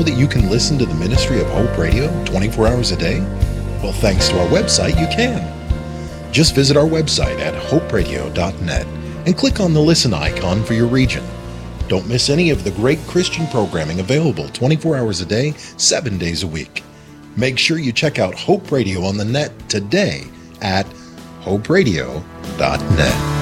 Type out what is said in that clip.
know that you can listen to the Ministry of Hope Radio 24 hours a day? Well, thanks to our website, you can. Just visit our website at hoperadio.net and click on the listen icon for your region. Don't miss any of the great Christian programming available 24 hours a day, 7 days a week. Make sure you check out Hope Radio on the net today at hoperadio.net.